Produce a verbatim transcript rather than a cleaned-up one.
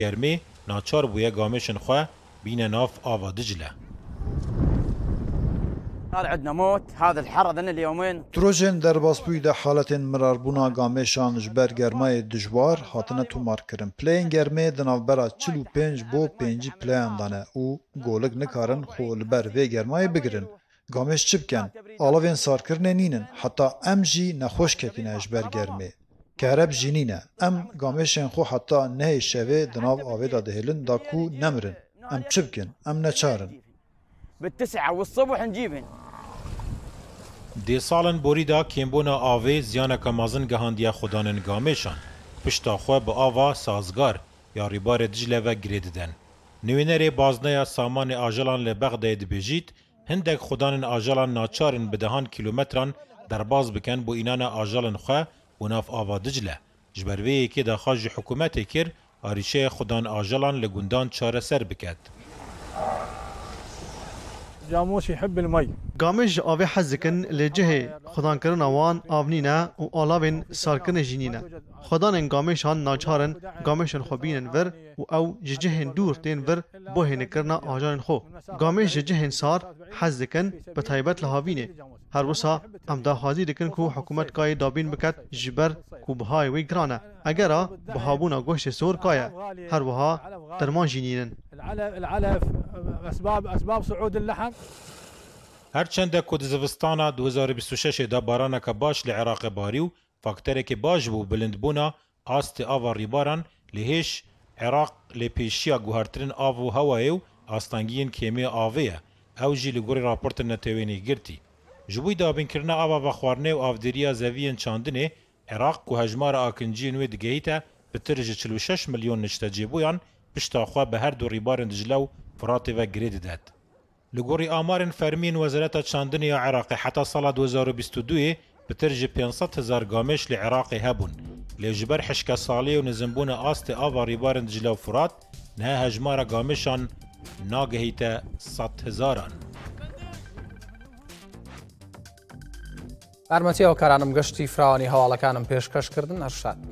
گرمی ناچار بویه گامشن خواه بین ناف آوا دجله. صار عندنا موت هذا الحر ذن اليومين تروجن در باسبوی ده حالت مراربونا گامشان جبر گرمای دجوار هاتنه تومار کرن. پلین گرمه دنافبرا چل و پنج بو پنجی پلین دانه او گولگ نکارن خو لبر وی گرمای بگرن. گامش چی بکن؟ آلاوین سارکرنه نینن حتی ام جی نخوش کتینه جبر گرمه. کهرب جینینه ام گامشن خو حتی نه شوه دناف آویدا دهلن دا کو نمرن. ام چی بکن؟ ام نچارن. بالتسعة والصبح نجيبهن. دی سالن بوریدا کمبونا آوه زیانک مازن گهاندیا خودانن گامشان. پشتا خواه با آوا سازگار یا ریبار دجله و گریددن. نوینر بازنیا سامان آجلان لبغده دبیجید هندک خودانن آجلان ناچارن بدهان کیلومتران در باز بکن بو اینان آجلان خواه و ناف آوا دجله. جبروی که دا خاج حکومت کر آریشه خودان آجلان لگوندان چاره سر بکد. جاموس يحب المي. قامش آوي حزكن لجهه خدان كرن اوان آونينا و آلاوين ساركن جينينا. خدان قامش هان ناچارن قامشن خوبينن ور و او ججهن دور تين ور بوهن كرنا آجان خو. قامش ججهن سار حزكن بتايبت لهاوينه. هر وسا ام دا حاضر دکن کو حکومت کای دابین بکت جبر کو بهای وی گرانه اگر بهابونا گوشت سور کایه هر وها درمان جینینن العلف العلف اسباب اسباب صعود اللحم هرچند کود زوستانا دو هزار و بیست و شش دا بارانک باش لعراق باریو فاکترک باش بو بلندبونا آست آوا ریباران لهش عراق لپیشیا گوهرترین آو و هوایو آستانگین کیمی آویه او جی لگوری راپورت نتوینی گرتی جبوی دابین کرنا آوا و خوارنه و آفدریا زوین چاندنه عراق کو هجمار آکنجی نوی دگهیتا بترج چل و شش میلیون نشتجی بویان پشتاخوا به هر دو ریبارن دجلو فرات و گرید داد. لگوری آمارن فرمین وزارت چاندنه عراق حتی سال دو هزار و بیست و دو بترج پانصد هزار گامش لعراق هبون. لجبر حشک سالی و نزنبون آست آوا ریبارن دجلو فرات نه هجمار گامشان ناگهیتا صد هزاران. ئارمەتی ئەو کارانم گەشتی فراوانی هەواڵەکانم پێشکەشکردن هەرشاد.